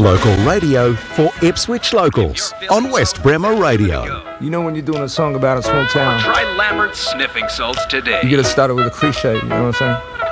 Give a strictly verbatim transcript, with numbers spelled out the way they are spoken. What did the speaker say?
Local radio for Ipswich locals on West Bremer Radio. You know when you're doing a song about a small town, Try Lambert's sniffing salts today. you gotta start it with a cliche, you know what I'm saying?